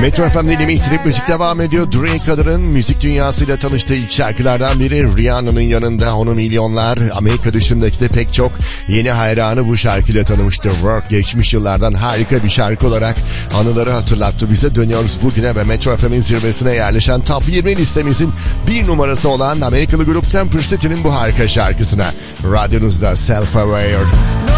Metro FM'de Limited Müzik devam ediyor. Drake adının müzik dünyasıyla tanıştığı ilk şarkılardan biri. Rihanna'nın yanında onu milyonlar, Amerika dışındaki de pek çok yeni hayranı bu şarkıyla tanımıştı. Work geçmiş yıllardan harika bir şarkı olarak anıları hatırlattı bize. Dönüyoruz bugüne ve Metro FM'in zirvesine yerleşen Top 20 listemizin bir numarası olan Amerikalı grup Temper City'nin bu harika şarkısına. Radyonuzda Self Aware.